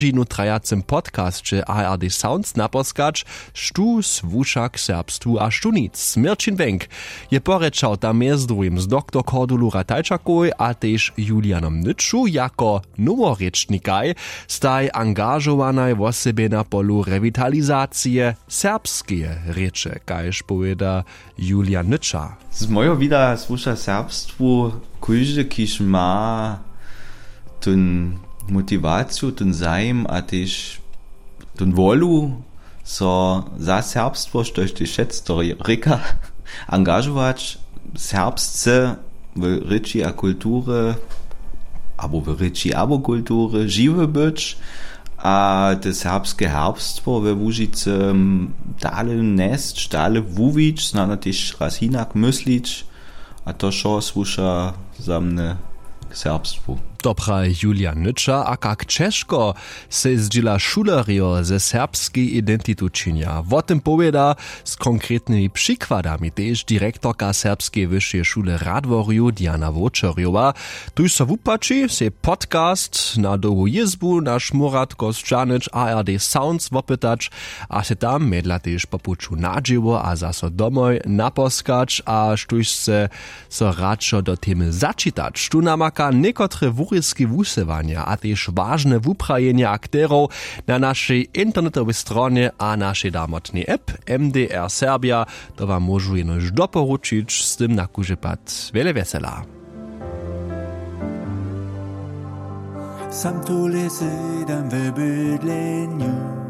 Žinu trajacym podcastče ARD Sounds naposkać, sztu swuszak serbstwu a sztunic. Mirčin Wenk je porečał tam mjez drugim z dr. Kordulu Ratajčakoj a tež Julianom Nyču jako noworečnikaj staj angažovanaj v osebe na polu revitalizacije serbskie reče, kajž poveda Julian Nyča. Z mojego vida słucha serbstwu każdy, kiż ma ten motywaciju, ten zajem, a też ten wolu, so za serbstwo, što je šec to reka, angažować serbsce w ryči a kulturze, albo w ryči abo kulturze, žiwe być, a te serbskie herbstwo we Łužice dalej nest, dalej wuwić, znano też raz inak myslić, a to šo słucha za mnie serbstwu. Dobra Julian Nyča, a kak Češko se zdźila šulerjo ze serbskiej identitu činia. O tym powieda z konkretnymi przykładami też dyrektorka Serbskiej Wyższej Szule Radworju Diana Wočerjova. Tuž so wupači se podcast na dohu jezbu naš Murat Kosčanič ARD Sounds wopytać, a se tam medla też popuču nadživo a zaso domoj naposkać, a štuž se so radšo do temy začitać. Tu namaka nekotre wuriski wusewania, a też ważne wuprajenie akterów na naszej internetowej stronie a naszej damotnej app MDR Serbia. To wam możu jenož doporučić, z tym nakužepat wiele wesela. Sam tu lezy dam w bydleniu.